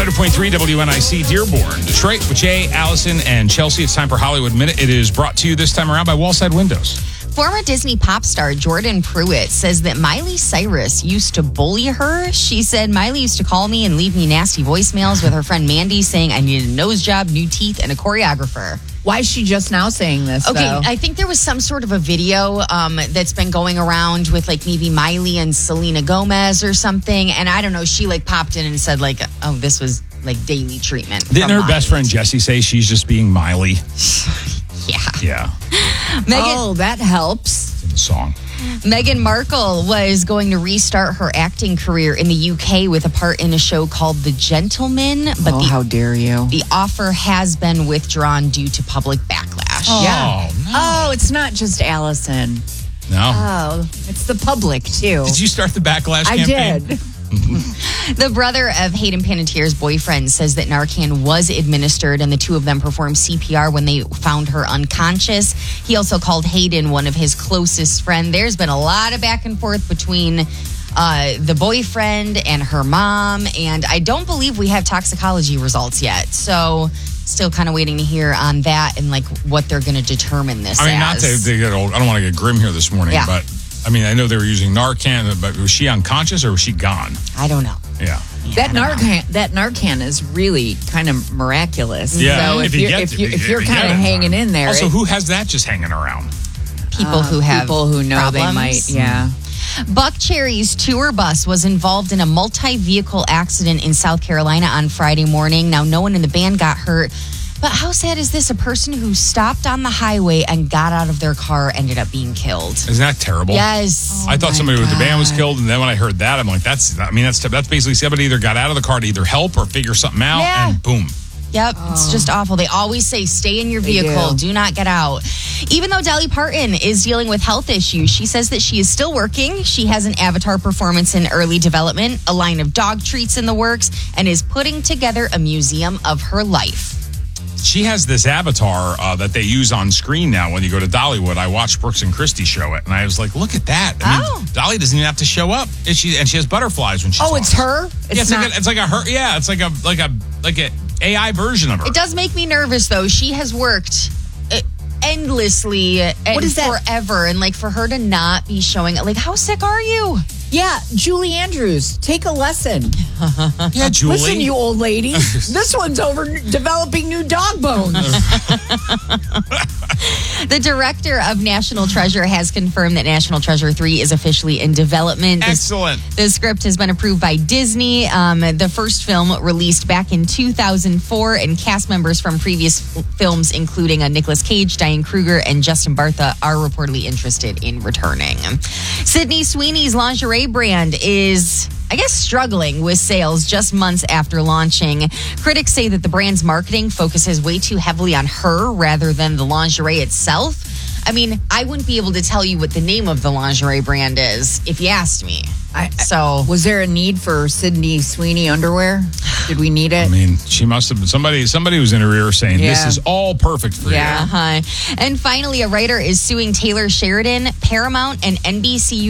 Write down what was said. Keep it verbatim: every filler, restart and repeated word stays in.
hundred point three W N I C Dearborn, Detroit, with Jay, Allison, and Chelsea. It's time for Hollywood Minute. It is brought to you this time around by Wallside Windows. Former Disney pop star Jordan Pruitt says that Miley Cyrus used to bully her. She said, Miley used to call me and leave me nasty voicemails with her friend Mandy saying I needed a nose job, new teeth, and a choreographer. Why is she just now saying this, Okay, though? I think there was some sort of a video um, that's been going around with like maybe Miley and Selena Gomez or something. And I don't know, she like popped in and said like, oh, this was like daily treatment. Didn't her Miley. best friend Jessie say she's just being Miley? Yeah. Yeah. Megan, Oh, that helps. In the song. Meghan Markle was going to restart her acting career in the U K with a part in a show called The Gentleman. But Oh, the, how dare you. the offer has been withdrawn due to public backlash. Oh, Yeah. no. Oh, it's not just Allison. No. Oh, it's the public, too. Did you start the backlash I campaign? did. The brother of Hayden Panettiere's boyfriend says that Narcan was administered and the two of them performed C P R when they found her unconscious. He also called Hayden one of his closest friends. There's been a lot of back and forth between uh, the boyfriend and her mom, and I don't believe we have toxicology results yet. So still kind of waiting to hear on that and like what they're going to determine this I mean, as. not to, to get old. I don't want to get grim here this morning, Yeah. but I mean, I know they were using Narcan, but was she unconscious or was she gone? I don't know. Yeah. That Narcan, that Narcan is really kind of miraculous. Yeah, So if if, you you're, get if, to- you, if if you you're get kind it of in hanging time. in there. Also, it- who has that just hanging around? People uh, who have people who know problems. they might, yeah. Buck Cherry's tour bus was involved in a multi-vehicle accident in South Carolina on Friday morning. Now, no one in the band got hurt. But how sad is this? A person who stopped on the highway and got out of their car ended up being killed. Isn't that terrible? Yes. I thought my somebody with the band was God. killed, and then when I heard that, I'm like, "That's, I mean, that's that's basically somebody either got out of the car to either help or figure something out, Yeah. and boom." Yep, it's just awful. They always say stay in your They vehicle, do. do not get out. Even though Dolly Parton is dealing with health issues, she says that she is still working. She has an Avatar performance in early development, a line of dog treats in the works, and is putting together a museum of her life. She has this avatar uh, that they use on screen now when you go to Dollywood. I watched Brooks and Christie show it, and I was like, "Look at that!" I mean, Oh. Dolly doesn't even have to show up, and she and she has butterflies when she. Oh, it's her? It's yeah, it's not. like a, it's like a her. Yeah, it's like a like a like a A I version of her. It does make me nervous, though. She has worked uh, endlessly and What is that? forever, and like for her to not be showing it, like how sick are you? Yeah, Julie Andrews, take a lesson. Yeah, Julie. Listen, you old lady. This one's over developing new dog bones. The director of National Treasure has confirmed that National Treasure three is officially in development. The- Excellent. The script has been approved by Disney. Um, the first film released back in two thousand four, and cast members from previous f- films, including uh, Nicolas Cage, Diane Kruger, and Justin Bartha, are reportedly interested in returning. Sydney Sweeney's lingerie brand is, I guess, struggling with sales just months after launching. Critics say that the brand's marketing focuses way too heavily on her rather than the lingerie itself. I mean, I wouldn't be able to tell you what the name of the lingerie brand is if you asked me. I, So, was there a need for Sydney Sweeney underwear? Did we need it? I mean, she must have been somebody. Somebody was in her ear saying, "This Yeah. is all perfect for Yeah. you." uh-huh. And finally, a writer is suing Taylor Sheridan, Paramount, and N B C